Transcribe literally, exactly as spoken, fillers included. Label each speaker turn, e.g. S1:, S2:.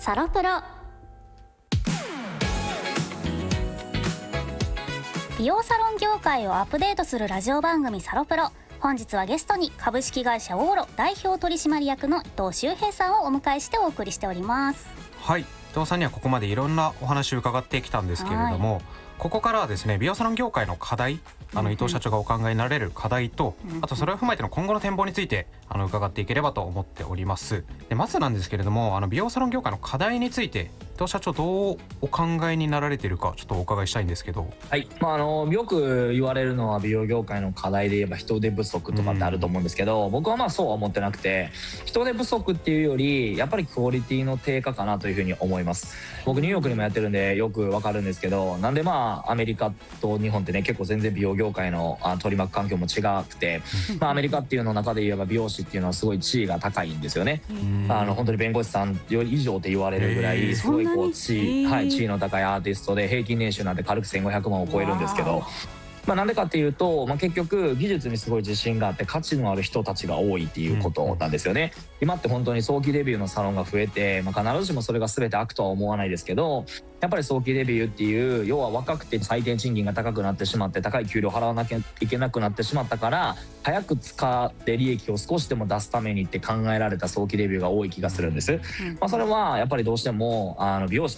S1: サロプロ。美容サロン業界をアップデートするラジオ番組サロプロ。本日はゲストに株式会社オーロ代表取締役の伊藤修平さんをお迎えしてお送りしております。
S2: はい、伊藤さんにはここまでいろんなお話を伺ってきたんですけれども、はい、ここからはですね、美容サロン業界の課題、あの伊藤社長がお考えになられる課題と、うんうん、あとそれを踏まえての今後の展望についてあの伺っていければと思っております。でまずなんですけれども、あの美容サロン業界の課題について伊藤社長どうお考えになられているかちょっとお伺いしたいんですけど。
S3: はい、まあ、あのよく言われるのは美容業界の課題で言えば人手不足とかってあると思うんですけど、うん、僕はまあそうは思ってなくて、人手不足っていうよりやっぱりクオリティの低下かなというふうに思います。僕ニューヨークにもやってるんでよくわかるんですけど、なんでまあアメリカと日本ってね結構全然美容業界の取り巻く環境も違くてまあアメリカっていうの中で言えば美容師っていうのはすごい地位が高いんですよね。あの本当に弁護士さんより以上って言われるぐらいすごいこう地位、はい、地位の高いアーティストで平均年収なんて軽くせんごひゃくまんを超えるんですけど、まあ、なんでかっていうと、まあ、結局技術にすごい自信があって価値のある人たちが多いっていうことなんですよね。今って本当に早期デビューのサロンが増えて、まあ、必ずしもそれが全て悪とは思わないですけど、やっぱり早期デビューっていう要は若くて最低賃金が高くなってしまって高い給料払わなきゃいけなくなってしまったから早く使って利益を少しでも出すためにって考えられた早期デビューが多い気がするんです。まあ、それはやっぱりどうしてもあの美容師っ